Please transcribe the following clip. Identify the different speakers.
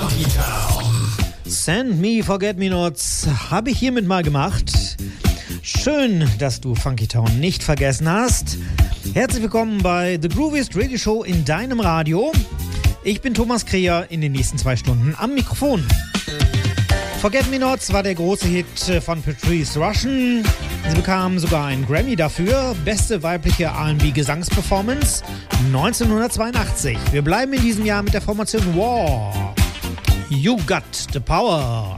Speaker 1: Funky Town.
Speaker 2: Send Me Forget Me Nots habe ich hiermit mal gemacht. Schön, dass du Funky Town nicht vergessen hast. Herzlich willkommen bei The Grooviest Radio Show in deinem Radio. Ich bin Thomas Kreher, in den nächsten 2 Stunden am Mikrofon. Forget Me Nots war der große Hit von Patrice Rushen. Sie bekam sogar einen Grammy dafür. Beste weibliche R&B-Gesangsperformance 1982. Wir bleiben in diesem Jahr mit der Formation War. You Got the Power.